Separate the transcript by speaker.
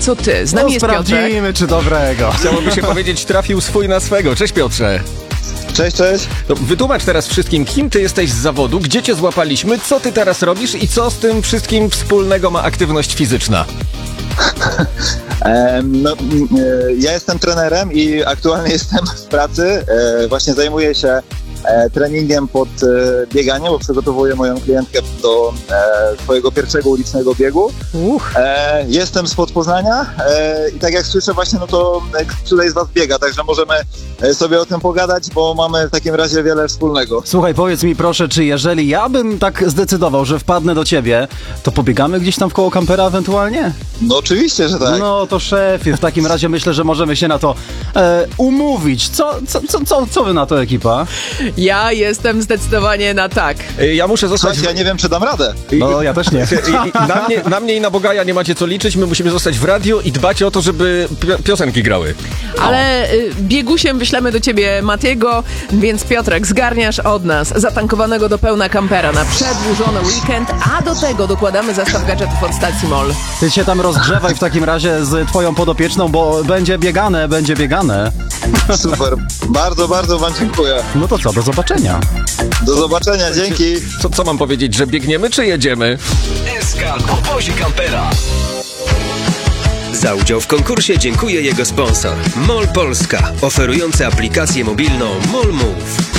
Speaker 1: co ty. Z nami jest Piotrek.
Speaker 2: Sprawdzimy, czy dobrego.
Speaker 3: Chciałoby się powiedzieć, trafił swój na swego. Cześć Piotrze.
Speaker 4: Cześć, cześć.
Speaker 3: To wytłumacz teraz wszystkim, kim ty jesteś z zawodu, gdzie cię złapaliśmy, co ty teraz robisz i co z tym wszystkim wspólnego ma aktywność fizyczna.
Speaker 4: Ja jestem trenerem i aktualnie jestem w pracy. Właśnie zajmuję się treningiem pod bieganie, bo przygotowuję moją klientkę do swojego pierwszego ulicznego biegu. Jestem spod Poznania i tak jak słyszę właśnie, no to tutaj z was biega, także możemy sobie o tym pogadać, bo mamy w takim razie wiele wspólnego.
Speaker 2: Słuchaj, powiedz mi proszę, czy jeżeli ja bym tak zdecydował, że wpadnę do ciebie, to pobiegamy gdzieś tam wkoło kampera ewentualnie?
Speaker 4: No oczywiście, że tak.
Speaker 2: No to szefie, w takim razie myślę, że możemy się na to umówić. Co wy na to, ekipa?
Speaker 1: Ja jestem zdecydowanie na tak.
Speaker 3: Ja muszę zostać...
Speaker 4: Słuchajcie, ja nie wiem, czy dam radę.
Speaker 2: No ja też nie.
Speaker 3: Na mnie i na Bogaja nie macie co liczyć, my musimy zostać w radio i dbać o to, żeby piosenki grały.
Speaker 1: Ale biegusiem wyślemy do ciebie Matiego, więc Piotrek, zgarniasz od nas zatankowanego do pełna kampera na przedłużony weekend, a do tego dokładamy zestaw gadżetów od stacji MOL.
Speaker 2: Ty się tam rozgrzewaj w takim razie z twoją podopieczną, bo będzie biegane.
Speaker 4: Super. Bardzo, bardzo wam dziękuję.
Speaker 2: No to co, do zobaczenia.
Speaker 4: Do zobaczenia, dzięki.
Speaker 3: Co mam powiedzieć, że biegniemy czy jedziemy?
Speaker 5: SK powozi kampera. Za udział w konkursie dziękuję jego sponsor MOL Polska, oferujący aplikację mobilną MOL Move.